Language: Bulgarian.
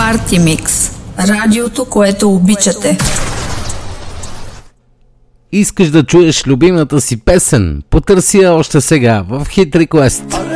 Party Mix. Радиото, което обичате. Искаш да чуеш любимата си песен? Потърси я още сега в Hit Request.